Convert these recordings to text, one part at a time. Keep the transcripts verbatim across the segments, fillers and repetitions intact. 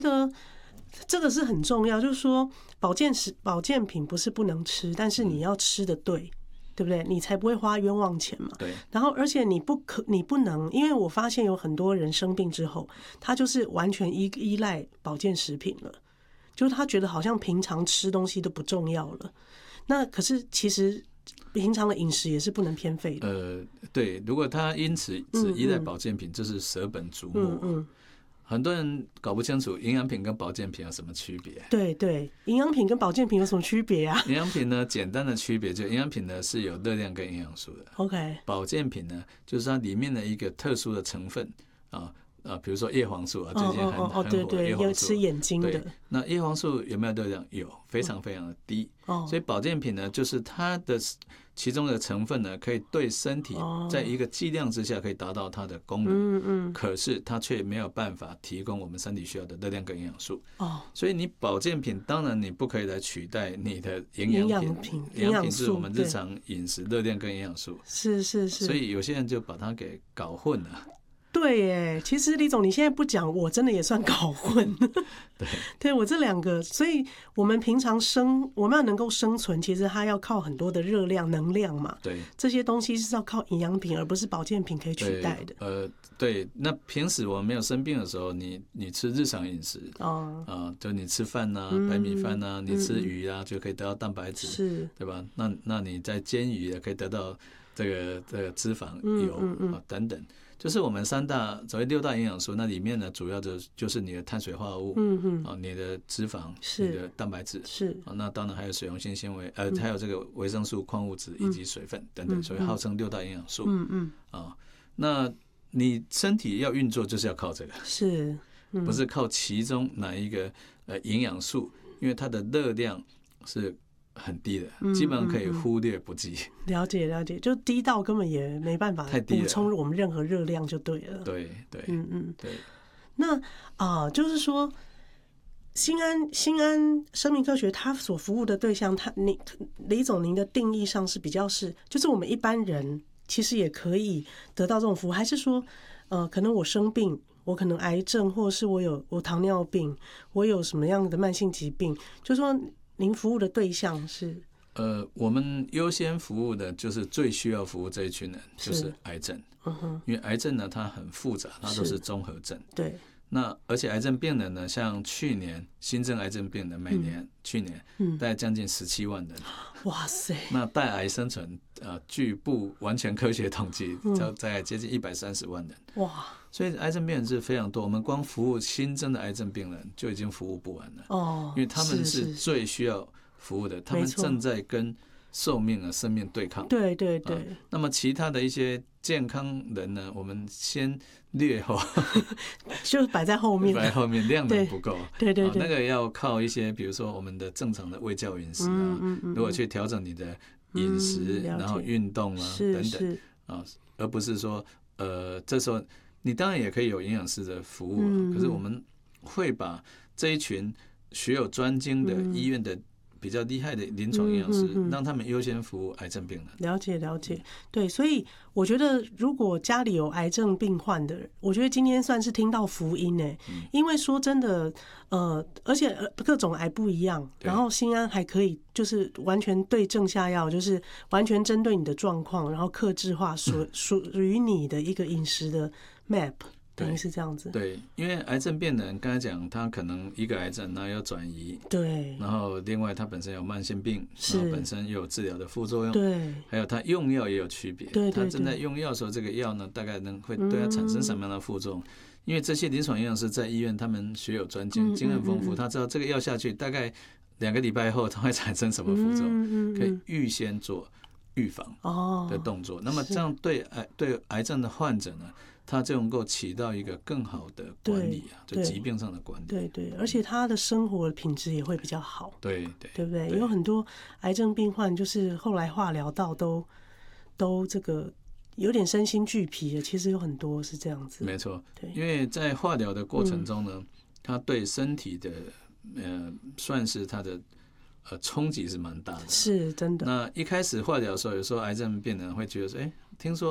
得这个是很重要，就是说保健食保健品不是不能吃，但是你要吃的对，对不对？你才不会花冤枉钱嘛。 对。 然后，而且你不可，你不能，因为我发现有很多人生病之后，他就是完全依依赖保健食品了，就是他觉得好像平常吃东西都不重要了。那可是其实平常的饮食也是不能偏废的。 呃，对，如果他因此只依赖保健品，这是舍本逐末。嗯嗯。很多人搞不清楚营养品跟保健品有什么区别。 对对，营养品跟保健品有什么区别啊？ 营养品呢，简单的区别就营养品呢是有热量跟营养素的。 OK。 保健品呢，就是它里面的一个特殊的成分啊啊，比如说叶黄素啊，最近很很火的叶黄素。 要吃眼睛的。 那叶黄素有没有热量？有，非常非常的低。哦。所以保健品呢，就是它的其中的成分呢，可以对身体在一个剂量之下可以达到它的功能。嗯嗯。可是它却没有办法提供我们身体需要的热量跟营养素。哦。所以你保健品当然你不可以来取代你的营养品。营养品是我们日常饮食热量跟营养素。 是是是。 所以有些人就把它给搞混了。 对耶，其实李总你现在不讲，我真的也算搞混。 对， 对我这两个，所以我们平常生我们要能够生存，其实它要靠很多的热量、能量嘛。 对， 这些东西是要靠营养品，而不是保健品可以取代的。 呃，对，那平时我们没有生病的时候，你你吃日常饮食哦，啊、呃，就你吃饭呐、啊，白米饭呐、啊，你吃鱼啊，就可以得到蛋白质，是，对吧？那那你在煎鱼也可以得到这个这个脂肪、油啊、呃、等等。就是我们三大所谓六大营养素，那里面呢，主要的就是你的碳水化合物，嗯嗯，啊，你的脂肪，你的蛋白质，是啊，那当然还有水溶性纤维，呃，还有这个维生素、矿物质以及水分等等，所以号称六大营养素，嗯嗯，啊，那你身体要运作就是要靠这个， 是， 不是靠其中哪一个呃营养素，因为它的热量是很低的，基本上可以忽略不计。嗯嗯嗯、了解了解，就低到根本也没办法补充我们任何热量就对了。 对对， 嗯嗯对。 那啊、呃，就是说，新安新安生命科学它所服务的对象，他你李总您的定义上是比较是，就是我们一般人其实也可以得到这种服务，还是说，呃，可能我生病，我可能癌症，或是我有我糖尿病，我有什么样的慢性疾病，就是说。您服务的对象是？ 呃，我们优先服务的就是最需要服务这一群人，就是癌症。嗯哼，因为癌症呢，它很复杂，它都是综合症。 对。 那而且癌症病人呢，像去年新增癌症病人每年、嗯、去年大概将近十七万人。 哇塞！ 那带癌生存，呃，据不完全科学统计，大概接近一百三十万人。哇！所以癌症病人是非常多，我们光服务新增的癌症病人就已经服务不完了。哦，因为他们是最需要服务的，他们正在跟寿命啊、生命对抗。 对对对、啊。 那么其他的一些健康人呢，我们先略后， 就摆在后面， 摆在后面，量能不够。 对对 对, 对、 啊，那个要靠一些，比如说我们的正常的卫教饮食啊，嗯嗯嗯、如果去调整你的饮食，嗯、然后运动啊等等啊，而不是说呃，这时候。你当然也可以有营养师的服务、啊嗯、可是我们会把这一群学有专精的医院的比较厉害的临床营养师、嗯嗯嗯、让他们优先服务癌症病人。 了解了解，对，所以我觉得如果家里有癌症病患的人，我觉得今天算是听到福音耶、嗯、因为说真的呃，而且各种癌不一样，然后新安还可以就是完全对症下药，就是完全针对你的状况，然后客制化属属于你的一个饮食的map， 等于是这样子。 对，因为癌症病人刚才讲，他可能一个癌症，然后要转移， 对， 然后另外他本身有慢性病，然后本身又有治疗的副作用， 对， 还有他用药也有区别，对对对，他正在用药的时候，这个药呢，大概能会对他产生什么样的副作用？嗯、因为这些临床营养师在医院，他们学有专精，经验丰富，他知道这个药下去大概两个礼拜后，它会产生什么副作用，可以预先做预防的动作。那么这样对癌对癌症的患者呢？他就能够起到一个更好的管理啊，就疾病上的管理。 对 对, 对，而且他的生活品质也会比较好。 对对， 对不对？有很多癌症病患就是后来化疗到都都这个有点身心俱疲的，其实有很多是这样子。 没错，对，因为在化疗的过程中呢，嗯、他对身体的呃算是他的呃冲击是蛮大的， 是真的。 那一开始化疗的时候，有时候癌症病人会觉得说，哎，听说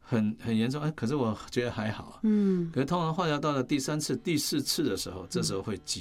很很严重，哎，可是我觉得还好，嗯，可是通常化疗到了第三次、第四次的时候，这时候会急